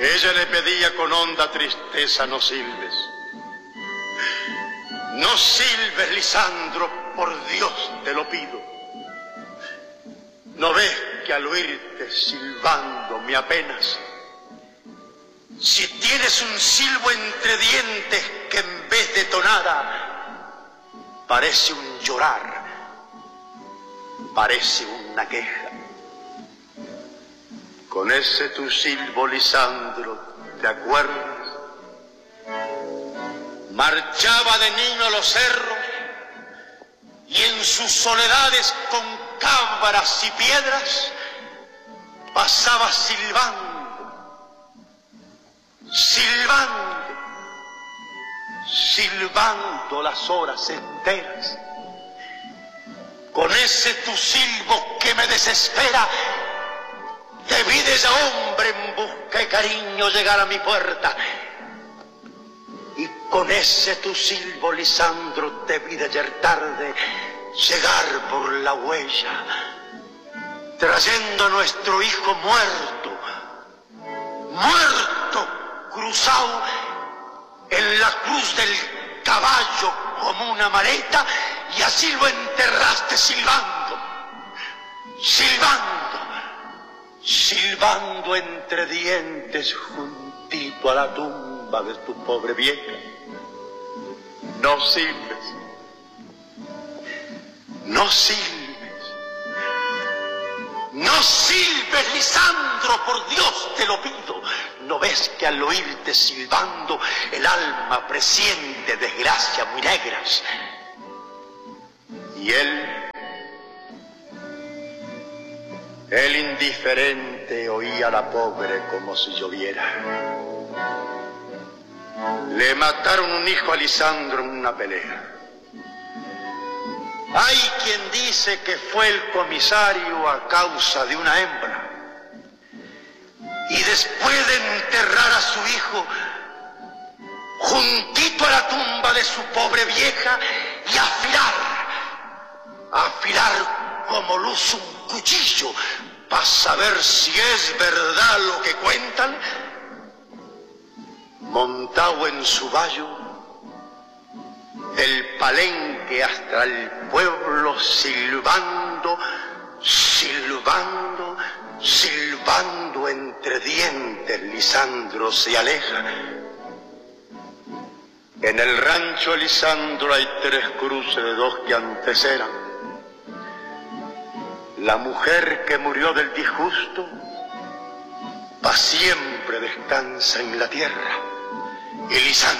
Ella le pedía con honda tristeza: no silbes. No silbes, Lisandro, por Dios te lo pido. ¿No ves que al oírte silbando me apenas? Si tienes un silbo entre dientes que en vez de tonada parece un llorar, parece una queja. Con ese tu silbo, Lisandro, ¿te acuerdas? Marchaba de niño a los cerros y en sus soledades con cámaras y piedras pasaba silbando, silbando, silbando las horas enteras. Con ese tu silbo que me desespera, te vi desde hombre en busca de cariño llegar a mi puerta. Y con ese tu silbo, Lisandro, te vi de ayer tarde llegar por la huella, trayendo a nuestro hijo muerto, muerto, cruzado en la cruz del caballo como una maleta, y así lo enterraste silbando, silbando, silbando entre dientes juntito a la tumba de tu pobre vieja. No silbes, no silbes, no silbes, Lisandro, por Dios te lo pido. ¿No ves que al oírte silbando el alma presiente desgracias muy negras? Y él indiferente oía a la pobre como si lloviera. Le mataron un hijo a Lisandro en una pelea. Hay quien dice que fue el comisario a causa de una hembra. Y después de enterrar a su hijo juntito a la tumba de su pobre vieja y afilar como luz un cuchillo para saber si es verdad lo que cuentan, montado en su vallo, el palenque hasta el pueblo silbando, silbando, silbando entre dientes, Lisandro se aleja. En el rancho Lisandro hay 3 cruces de 2 que antes eran. La mujer que murió del disgusto pa' siempre descansa en la tierra. Y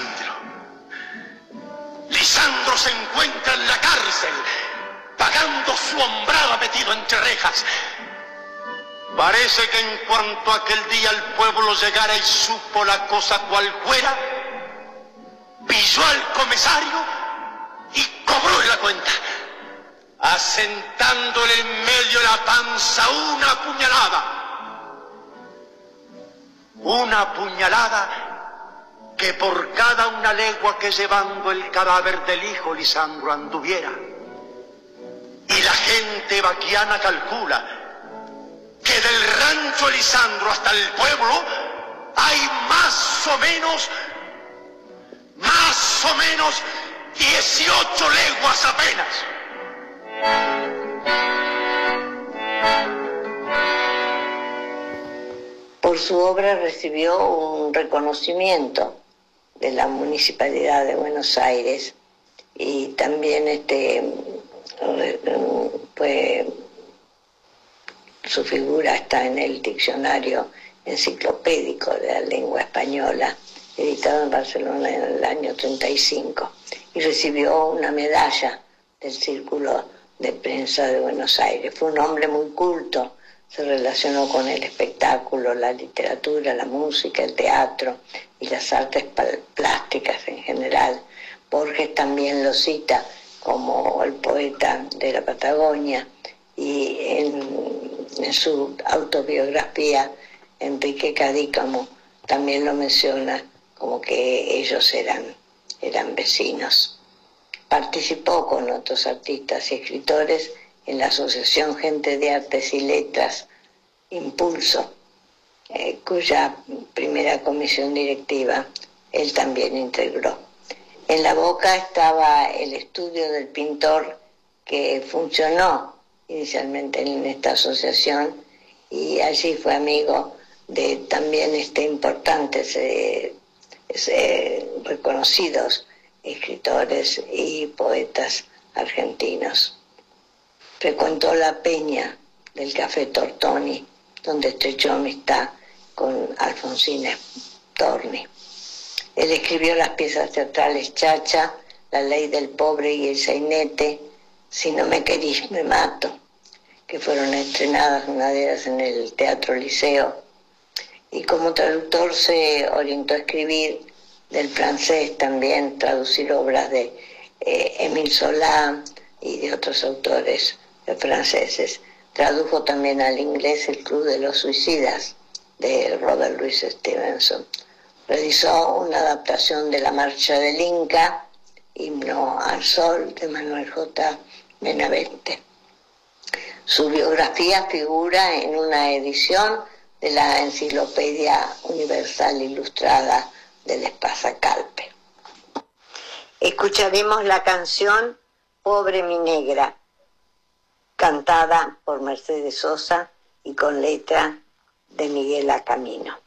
Lisandro se encuentra en la cárcel, pagando su hombrada metido entre rejas. Parece que en cuanto aquel día el pueblo llegara y supo la cosa cual fuera, pilló al comisario y cobró la cuenta, asentándole en medio de la panza una puñalada que por cada una legua que llevando el cadáver del hijo Lisandro anduviera. Y la gente vaquiana calcula que del rancho Lisandro hasta el pueblo hay más o menos 18 leguas apenas. Por su obra recibió un reconocimiento de la Municipalidad de Buenos Aires y también su figura está en el Diccionario Enciclopédico de la Lengua Española, editado en Barcelona en el año 35, y recibió una medalla del Círculo de Prensa de Buenos Aires. Fue un hombre muy culto, se relacionó con el espectáculo, la literatura, la música, el teatro y las artes plásticas en general. Borges también lo cita como el poeta de la Patagonia, y en su autobiografía Enrique Cadícamo también lo menciona como que ellos eran vecinos. Participó con otros artistas y escritores en la Asociación Gente de Artes y Letras Impulso, cuya primera comisión directiva él también integró. En La Boca estaba el estudio del pintor que funcionó inicialmente en esta asociación, y allí fue amigo de también importantes reconocidos escritores y poetas argentinos. Frecuentó la peña del Café Tortoni, donde estrechó amistad con Alfonsina Storni. Él escribió las piezas teatrales Chacha, La ley del pobre y El sainete, Si no me querís me mato, que fueron estrenadas una de ellas en el Teatro Liceo, y como traductor se orientó a escribir del francés también, traducir obras de Émile Zola y de otros autores franceses. Tradujo también al inglés El Club de los Suicidas, de Robert Louis Stevenson. Realizó una adaptación de La Marcha del Inca, Himno al Sol, de Manuel J. Benavente. Su biografía figura en una edición de la Enciclopedia Universal Ilustrada del Espasa-Calpe. Escucharemos la canción Pobre mi negra, cantada por Mercedes Sosa y con letra de Miguel Acamino.